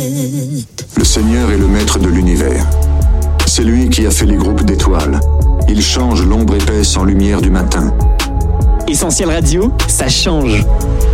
Le Seigneur est le maître de l'univers. C'est lui qui a fait les groupes d'étoiles. Il change l'ombre épaisse en lumière du matin. Essentiel Radio, ça change.